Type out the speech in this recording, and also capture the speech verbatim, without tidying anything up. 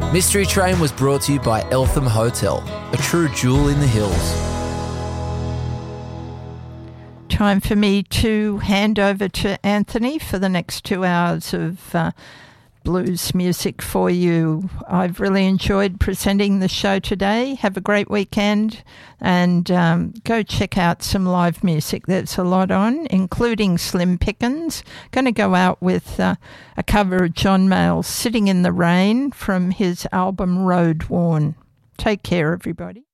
Mystery Train was brought to you by Eltham Hotel, a true jewel in the hills. Time for me to hand over to Anthony for the next two hours of uh, blues music for you. I've really enjoyed presenting the show today. Have a great weekend and um, go check out some live music. There's a lot on, including Slim Pickens. Going to go out with uh, a cover of John Mayall's Sitting in the Rain from his album Road Worn. Take care, everybody.